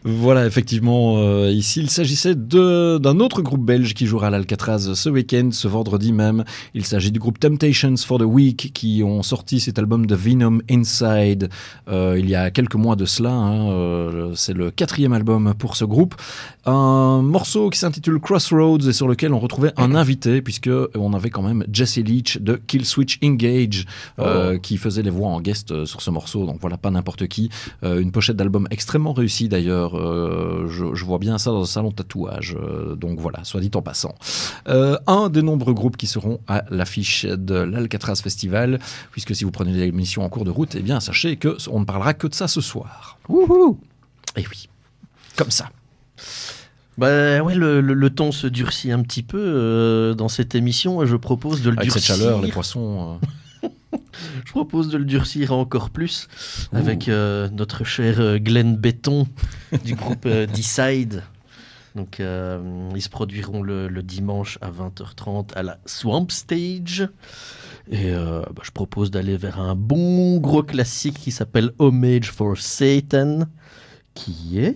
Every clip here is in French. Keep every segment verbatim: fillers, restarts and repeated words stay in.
Voilà, effectivement, euh, ici il s'agissait de, d'un autre groupe belge qui jouera à l'Alcatraz ce week-end, ce vendredi même. Il s'agit du groupe Temptations for the Week qui ont sorti cet album de Venom Inside euh, il y a quelques mois de cela. Hein, euh, c'est le quatrième album pour ce groupe. Un morceau qui s'intitule Crossroads et sur lequel on retrouvait un invité puisque on avait quand même Jesse Leach de Killswitch Engage euh, oh. qui faisait les voix en guest sur ce morceau. Donc voilà, pas n'importe qui. Euh, une pochette d'album extrêmement réussie d'ailleurs. Euh, je, je vois bien ça dans un salon de tatouage. Euh, donc voilà, soit dit en passant. Euh, un des nombreux groupes qui seront à l'affiche de l'Alcatraz Festival, puisque si vous prenez l'émission en cours de route, eh bien sachez qu'on ne parlera que de ça ce soir. Wouhou! Et oui, comme ça. Bah ouais, le, le, le ton se durcit un petit peu euh, dans cette émission. Je propose de le Avec durcir. Avec cette chaleur, les poissons... Euh... Je propose de le durcir encore plus Ouh. avec euh, notre cher euh, Glenn Béton du groupe euh, Decide. Donc, euh, ils se produiront le, le dimanche à vingt heures trente à la Swamp Stage. Et euh, bah, je propose d'aller vers un bon gros classique qui s'appelle Homage for Satan, qui est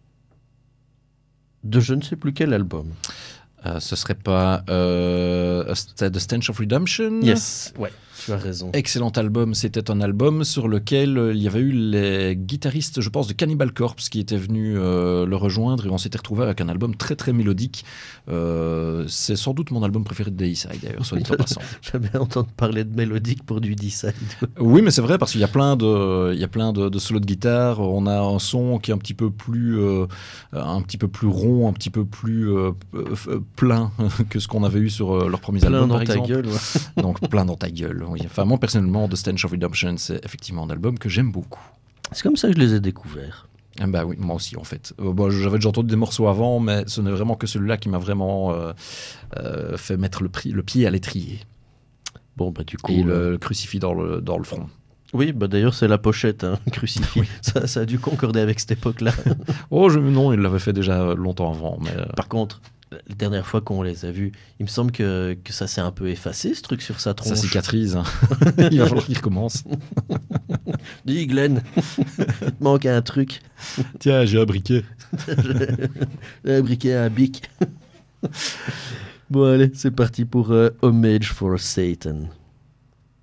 de je ne sais plus quel album. Euh, ce serait pas euh, The Stench of Redemption? Yes, ouais. Tu as raison. Excellent album. C'était un album sur lequel euh, il y avait eu les guitaristes, je pense, de Cannibal Corpse qui étaient venus euh, le rejoindre et on s'était retrouvé avec un album très très mélodique. Euh, c'est sans doute mon album préféré de Decide d'ailleurs, soit dit en passant. J'avais entendu parler de mélodique pour du Decide. Oui, mais c'est vrai parce qu'il y a plein de, il y a plein de, de solos de guitare. On a un son qui est un petit peu plus, euh, un petit peu plus rond, un petit peu plus euh, plein que ce qu'on avait eu sur euh, leurs premiers plein albums, dans par ta exemple. Gueule, ouais. Donc plein dans ta gueule. Oui. Enfin, moi personnellement, The Stench of Redemption, c'est effectivement un album que j'aime beaucoup. C'est comme ça que je les ai découverts. Ah bah oui, moi aussi en fait. Euh, bon, j'avais déjà entendu des morceaux avant, mais ce n'est vraiment que celui-là qui m'a vraiment euh, euh, fait mettre le, pri- le pied à l'étrier. Bon bah du coup, et le, le crucifix dans le dans le front. Oui, bah d'ailleurs c'est la pochette, hein, crucifix. Oui. Ça, ça a dû concorder avec cette époque-là. Oh je, non, il l'avait fait déjà longtemps avant. Mais euh... Par contre, la dernière fois qu'on les a vus, il me semble que, que ça s'est un peu effacé, ce truc sur sa tronche. Ça cicatrise. Hein. Il va falloir qu'il recommence. Dis Glenn, il te manque un truc. Tiens, j'ai un briquet. j'ai un briquet à un bic. Bon allez, c'est parti pour euh, Homage for Satan.